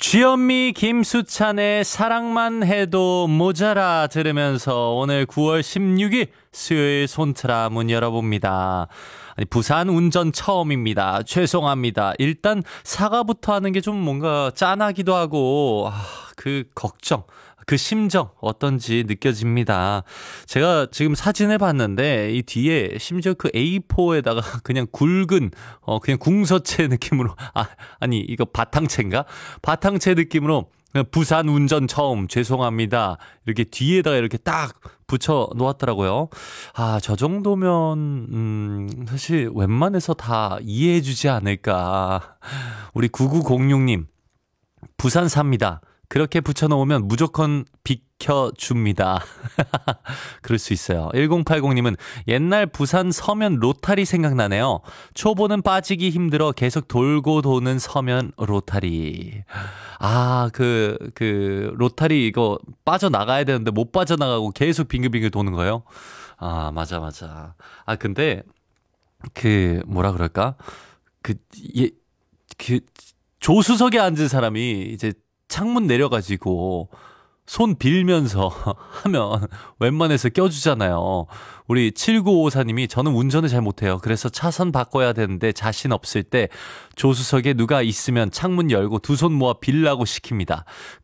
주현미 김수찬의 사랑만 해도 모자라 들으면서 오늘 9월 16일 수요일 손트라 문 열어봅니다. 아니, 부산 운전 처음입니다. 죄송합니다. 일단 사과부터 하는 게 좀 뭔가 짠하기도 하고 그 걱정, 그 심정 어떤지 느껴집니다. 제가 지금 사진을 봤는데 이 뒤에 심지어 그 A4에다가 그냥 굵은 그냥 궁서체 느낌으로 아니 이거 바탕체인가? 바탕체 느낌으로 부산 운전 처음 죄송합니다. 이렇게 뒤에다가 이렇게 딱 붙여 놓았더라고요. 저 정도면 사실 웬만해서 다 이해해 주지 않을까. 우리 9906님 부산 삽니다. 그렇게 붙여놓으면 무조건 비켜줍니다. 그럴 수 있어요. 1080님은 옛날 부산 서면 로타리 생각나네요. 초보는 빠지기 힘들어 계속 돌고 도는 서면 로타리. 그 로타리 이거 빠져나가야 되는데 못 빠져나가고 계속 빙글빙글 도는 거예요? 맞아. 근데 뭐라 그럴까? 조수석에 앉은 사람이 이제 창문 내려가지고 손 빌면서 하면 웬만해서 껴주잖아요. 우리 7954님이 저는 운전을 잘 못해요. 그래서 차선 바꿔야 되는데 자신 없을 때 조수석에 누가 있으면 창문 열고 두 손 모아 빌라고 시킵니다.